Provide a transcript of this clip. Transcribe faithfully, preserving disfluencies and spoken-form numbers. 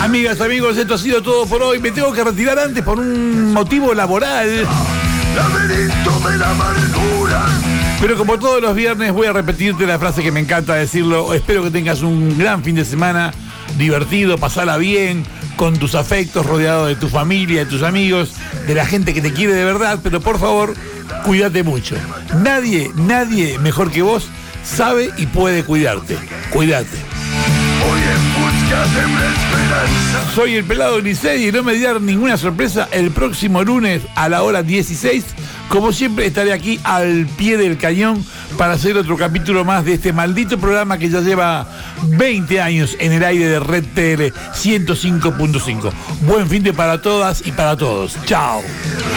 Amigas, amigos, esto ha sido todo por hoy. Me tengo que retirar antes por un motivo laboral. Laberinto de la amargura. Pero como todos los viernes voy a repetirte la frase que me encanta decirlo. Espero que tengas un gran fin de semana, divertido, pasala bien, con tus afectos, rodeado de tu familia, de tus amigos, de la gente que te quiere de verdad, pero por favor, cuídate mucho. Nadie, nadie mejor que vos sabe y puede cuidarte. Cuídate. Voy en busca de una esperanza. Soy el pelado Licey y no me dieron ninguna sorpresa. El próximo lunes a la hora dieciséis, como siempre, estaré aquí al pie del cañón para hacer otro capítulo más de este maldito programa que ya lleva veinte años en el aire de Red T L ciento cinco punto cinco. Buen fin de para todas y para todos. Chao.